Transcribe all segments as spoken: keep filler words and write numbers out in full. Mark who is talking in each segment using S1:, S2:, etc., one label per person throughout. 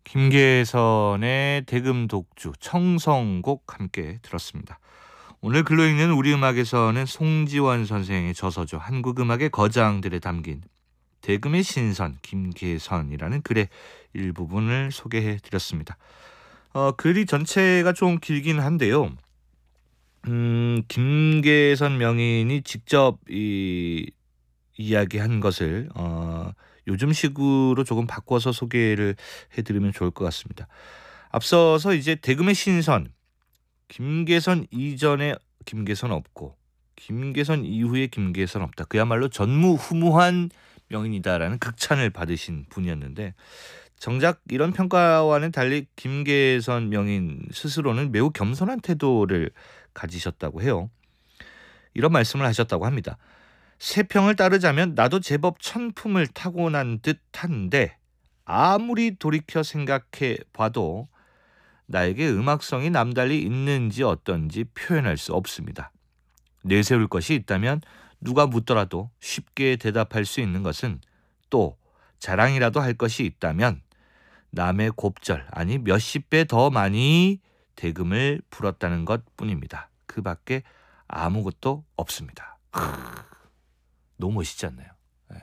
S1: 김계선의 대금 독주 청성곡 함께 들었습니다. 오늘 글로 읽는 우리 음악에서는 송지원 선생의 저서죠. 한국 음악의 거장들에 담긴 대금의 신선 김계선이라는 글의 일부분을 소개해 드렸습니다. 어, 글이 전체가 좀 길긴 한데요. 음, 김계선 명인이 직접 이 이야기한 것을 어, 요즘식으로 조금 바꿔서 소개를 해드리면 좋을 것 같습니다. 앞서서 이제 대금의 신선, 김계선 이전에 김계선 없고 김계선 이후에 김계선 없다. 그야말로 전무후무한 명인이다라는 극찬을 받으신 분이었는데, 정작 이런 평가와는 달리 김계선 명인 스스로는 매우 겸손한 태도를 가지셨다고 해요. 이런 말씀을 하셨다고 합니다. 세평을 따르자면 나도 제법 천품을 타고난 듯한데 아무리 돌이켜 생각해 봐도 나에게 음악성이 남달리 있는지 어떤지 표현할 수 없습니다. 내세울 것이 있다면 누가 묻더라도 쉽게 대답할 수 있는 것은, 또 자랑이라도 할 것이 있다면 남의 곱절, 아니 몇십 배 더 많이 대금을 불었다는 것뿐입니다. 그 밖에 아무것도 없습니다. 너무 멋있지 않나요? 예.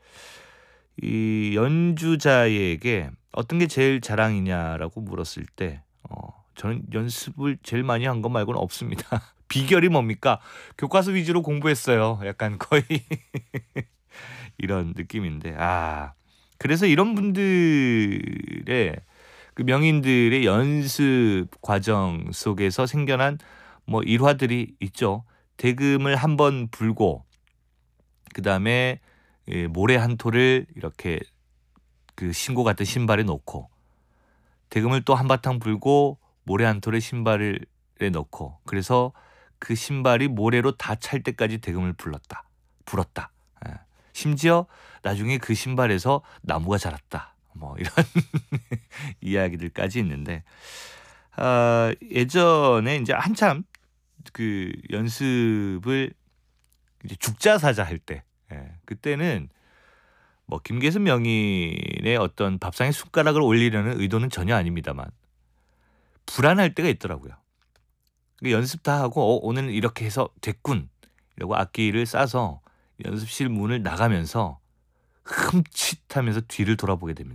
S1: 이 연주자에게 어떤 게 제일 자랑이냐라고 물었을 때 어, 저는 연습을 제일 많이 한 것 말고는 없습니다. 비결이 뭡니까? 교과서 위주로 공부했어요. 약간 거의 이런 느낌인데, 아, 그래서 이런 분들의 그 명인들의 연습 과정 속에서 생겨난 뭐 일화들이 있죠. 대금을 한번 불고 그 다음에 모래 한 톨을 이렇게 그 신고 같은 신발에 놓고, 대금을 또 한바탕 불고 모래 한 톨에 신발에 넣고, 그래서 그 신발이 모래로 다 찰 때까지 대금을 불렀다, 불었다. 예. 심지어 나중에 그 신발에서 나무가 자랐다. 뭐 이런 이야기들까지 있는데, 아, 예전에 이제 한참 그 연습을 이제 죽자사자 할 때, 예, 그때는 뭐 김계선 명인의 어떤 밥상에 숟가락을 올리려는 의도는 전혀 아닙니다만 불안할 때가 있더라고요. 그러니까 연습 다 하고 어, 오늘 이렇게 해서 됐군 이러고 악기를 싸서 연습실 문을 나가면서 흠칫하면서 뒤를 돌아보게 됩니다.